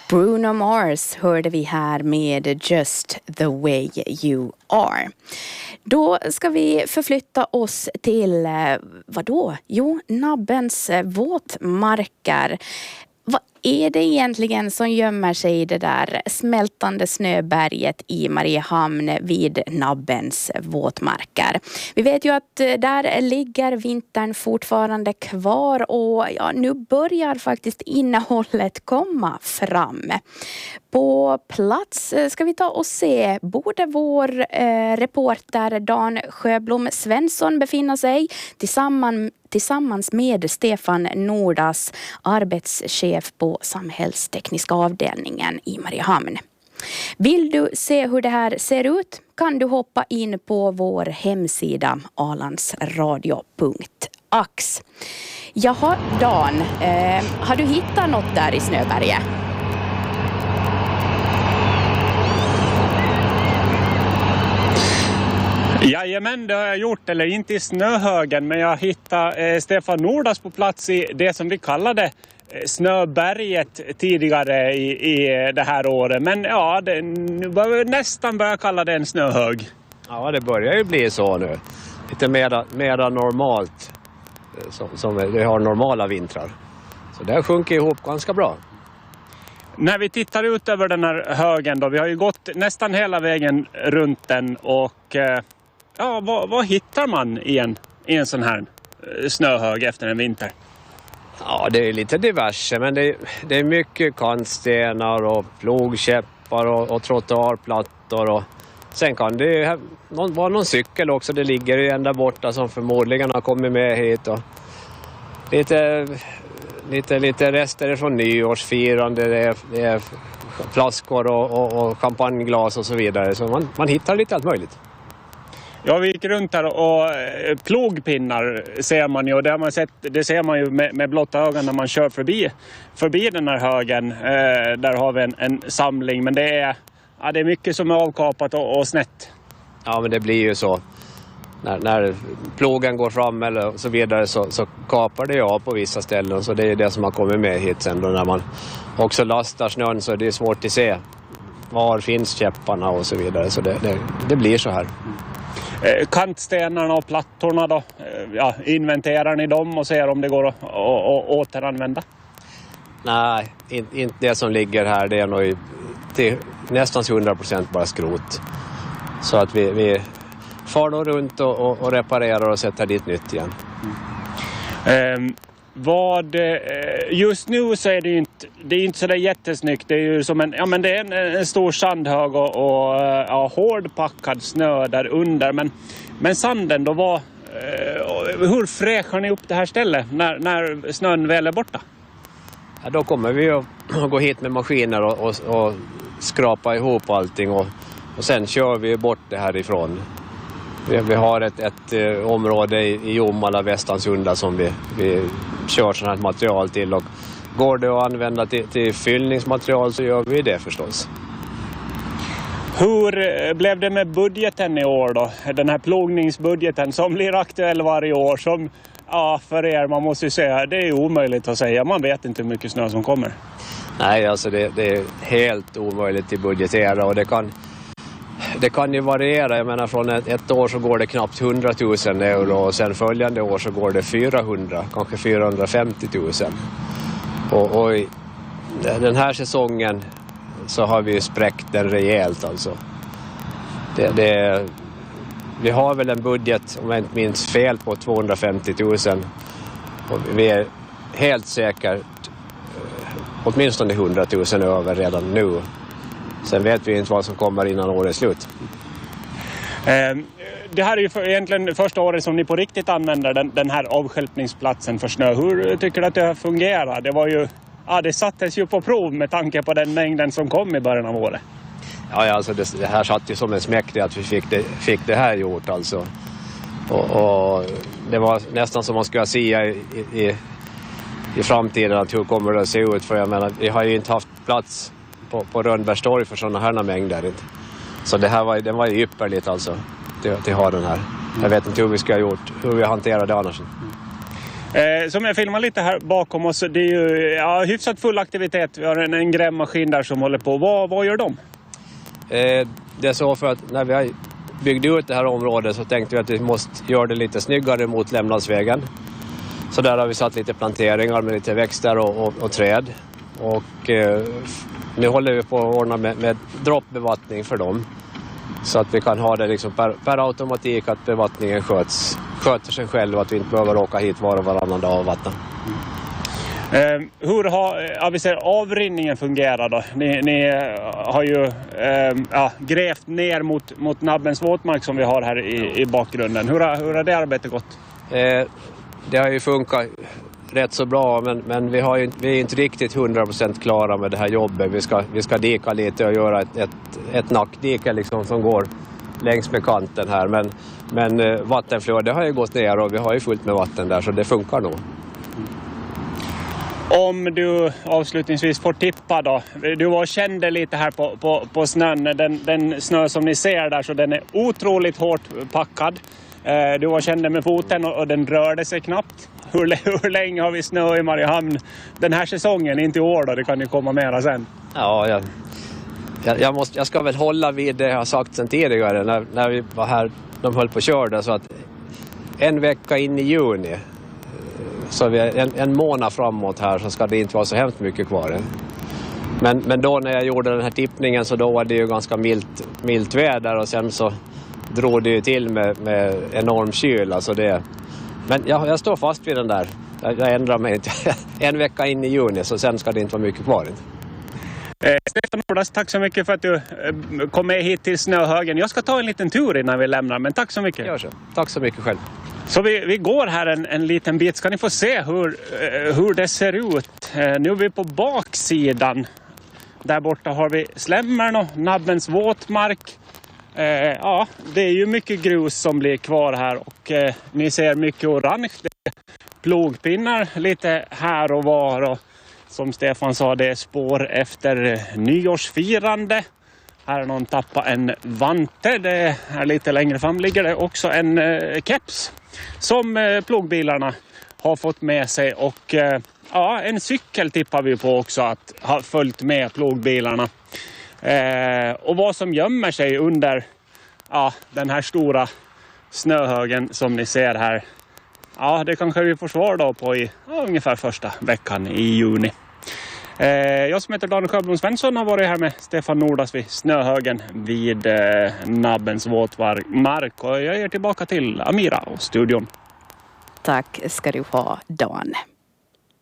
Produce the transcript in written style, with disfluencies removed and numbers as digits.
Bruno Mars hörde vi här med Just the way you are. Då ska vi förflytta oss till, vadå? Jo, Nabbens våtmarker. Vad är det egentligen som gömmer sig i det där smältande snöberget i Mariehamn vid Nabbens våtmarker? Vi vet ju att där ligger vintern fortfarande kvar och ja, nu börjar faktiskt innehållet komma fram. På plats ska vi ta och se både vår reporter Dan Sjöblom Svensson befinner sig tillsammans med Stefan Nordas, arbetschef på samhällstekniska avdelningen i Mariehamn. Vill du se hur det här ser ut kan du hoppa in på vår hemsida alandsradio.ax. Jaha, Dan, har du hittat något där i snöberget? Jajamän, det har jag gjort, eller inte i snöhögen, men jag hittade Stefan Nordas på plats i det som vi kallade snöberget tidigare i det här året. Men ja, nu börjar nästan börja kalla det en snöhög. Ja, det börjar ju bli så nu. Lite mera normalt, som vi har normala vintrar. Så det sjunker ihop ganska bra. När vi tittar ut över den här högen då, vi har ju gått nästan hela vägen runt den och ja, vad hittar man i en sån här snöhög efter en vinter? Ja, det är lite diverse, men det är mycket kantstenar och plogkäppar och trottoarplattor och sen kan det vara någon cykel också, det ligger ju en där borta som förmodligen har kommit med hit och lite rester från nyårsfirande, det är flaskor och champagneglas och så vidare, så man hittar lite allt möjligt. Ja, vi gick runt här och plogpinnar ser man ju, och det ser man ju med blotta ögon när man kör förbi den här högen. Där har vi en samling, men det är mycket som är avkapat och snett. Ja, men det blir ju så. När plogen går fram eller så vidare så kapar det av på vissa ställen, så det är det som har kommit med hit sen då. När man också lastar snön så det är svårt att se var finns käpparna och så vidare, så det blir så här. Kantstenarna och plattorna då, ja, inventerar ni dem och ser om det går att återanvända? Nej, inte det som ligger här, det är nog till nästan 100% bara skrot. Så att vi far då runt och reparerar och sätter dit nytt igen. Just nu så är det är inte så där jättesnyggt. Det är ju som det är en stor sandhög och hårdpackad snö där under. Men sanden då hur fräschar ni upp det här stället när snön väl är borta? Ja, då kommer vi att gå hit med maskiner och skrapa ihop allting och sen kör vi bort det härifrån. Vi har ett område i Jomala, Västansunda, som vi kör sådant här material till, och går det att använda till fyllningsmaterial så gör vi det förstås. Hur blev det med budgeten i år då? Den här plogningsbudgeten som blir aktuell varje år, som för er, man måste ju säga, det är omöjligt att säga. Man vet inte hur mycket snö som kommer. Nej, alltså det är helt omöjligt att budgetera, och det kan ju variera. Jag menar, från ett år så går det knappt 100 000 euro och sen följande år så går det 400, kanske 450 000. Och i den här säsongen så har vi spräckt den rejält alltså. Vi har väl en budget, om jag inte minns fel, på 250 000. Och vi är helt säkert åtminstone 100 000 över redan nu. Sen vet vi inte vad som kommer innan året är slut. Det här är ju egentligen första året som ni på riktigt använder den här avstjälpningsplatsen för snö. Hur tycker du att det har fungerat? Det var ju, det sattes ju på prov med tanke på den mängden som kom i början av året. Ja, alltså det här satt ju som en smäck att vi fick det här gjort alltså. Och det var nästan som man skulle säga i framtiden, att hur kommer det att se ut? För jag menar, vi har ju inte haft plats på Rönnbergstorg för sådana här mängder. Så den var ju ypperligt alltså till ha den här. Jag vet inte hur vi hanterar det annars. Som jag filmar lite här bakom oss, det är ju hyfsat full aktivitet. Vi har en grävmaskin där som håller på. Vad gör de? Det är så för att när vi byggde ut det här området så tänkte vi att vi måste göra det lite snyggare mot lämnadsvägen. Så där har vi satt lite planteringar med lite växter och träd. Och nu håller vi på att ordna med droppbevattning för dem. Så att vi kan ha det liksom per automatik att bevattningen sköter sig själv och att vi inte behöver åka hit var och varannan dag och vattna. Hur har avrinningen fungerat då? Ni har ju grävt ner mot Nabbens våtmark som vi har här i bakgrunden. Hur har det arbetet gått? Det har ju funkat rätt så bra, men vi är inte riktigt 100% klara med det här jobbet. Vi ska dika lite och göra ett nackdike liksom som går längs med kanten här. Men vattenflödet har ju gått ner och vi har ju fullt med vatten där, så det funkar nog. Om du avslutningsvis får tippa då. Du var kände lite här på snön. Den snö som ni ser där, så den är otroligt hårt packad. Du var kände med foten och den rörde sig knappt. Hur länge har vi snö i Mariehamn den här säsongen? Inte i år då, det kan ju komma mera sen. Ja, jag ska väl hålla vid det jag har sagt sen tidigare när vi var här, de höll på att köra det, så att en vecka in i juni, så vi en månad framåt här, så ska det inte vara så hemskt mycket kvar. Men då när jag gjorde den här tippningen, så då var det ju ganska milt väder och sen så drog det ju till med enorm kyl. Alltså men jag står fast vid den där. Jag ändrar mig inte. En vecka in i juni, så sen ska det inte vara mycket kvar. Stefan Nordas, tack så mycket för att du kom med hit till Snöhögen. Jag ska ta en liten tur innan vi lämnar, men tack så mycket. Gör så. Tack så mycket själv. Så vi går här en liten bit. Ska ni få se hur det ser ut. Nu är vi på baksidan. Där borta har vi Slämmern och Nabbens våtmark. Det är ju mycket grus som blir kvar här, och ni ser mycket orange. Det är plogpinnar lite här och var, och som Stefan sa, det är spår efter nyårsfirande. Här har någon tappat en vante. Det är lite längre fram ligger det också en keps som plogbilarna har fått med sig, och en cykel tippar vi på också att ha följt med plogbilarna. Och vad som gömmer sig under den här stora snöhögen som ni ser här. Det kanske vi får svar då på i ungefär första veckan i juni. Jag som heter Daniel Sjöblom Svensson har varit här med Stefan Nordas vid Snöhögen vid Nabbens våtmark, och jag är tillbaka till Amira och studion. Tack ska du ha, Dan.